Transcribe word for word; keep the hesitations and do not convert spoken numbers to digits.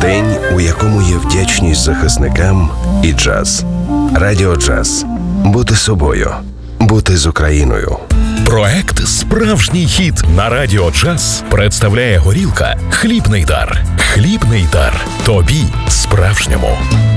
День, у якому є вдячність захисникам і джаз. Радіо Джаз. Бути собою. Бути з Україною. Проект «Справжній хіт» на Радіо Джаз представляє горілка «Хлібний дар». Хлібний дар. Тобі справжньому.